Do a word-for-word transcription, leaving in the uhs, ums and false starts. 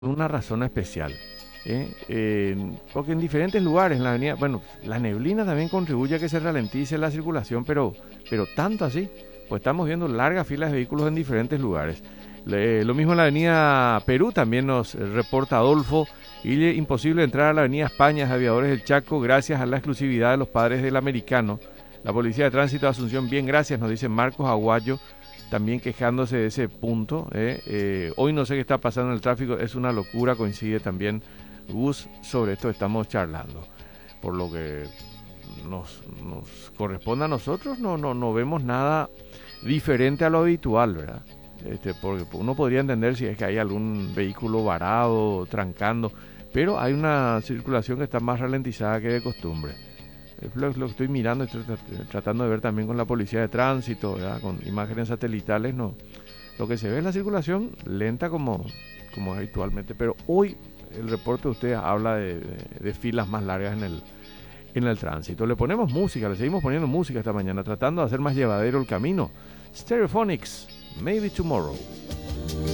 una razón especial. ¿eh? Eh, porque en diferentes lugares, en la avenida, bueno, la neblina también contribuye a que se ralentice la circulación, pero, pero tanto así, pues estamos viendo largas filas de vehículos en diferentes lugares. Le- lo mismo en la avenida Perú, también nos eh, reporta Adolfo, y es imposible entrar a la avenida España, Aviadores del Chaco, gracias a la exclusividad de los padres del americano. La Policía de Tránsito de Asunción, bien, gracias, nos dice Marcos Aguayo, también quejándose de ese punto. ¿eh? Eh, hoy no sé qué está pasando en el tráfico, es una locura, coincide también Gus, sobre esto estamos charlando. Por lo que nos, nos corresponde a nosotros, no, no, no vemos nada diferente a lo habitual, ¿verdad? Este, porque uno podría entender si es que hay algún vehículo varado, trancando, pero hay una circulación que está más ralentizada que de costumbre. Es lo, lo que estoy mirando, estoy tratando de ver también con la policía de tránsito, ¿verdad? Con imágenes satelitales, no. Lo que se ve es la circulación lenta como, como habitualmente, pero hoy el reporte de ustedes habla de, de, de filas más largas en el, en el tránsito. Le ponemos música, le seguimos poniendo música esta mañana, tratando de hacer más llevadero el camino. Stereophonics, Maybe Tomorrow.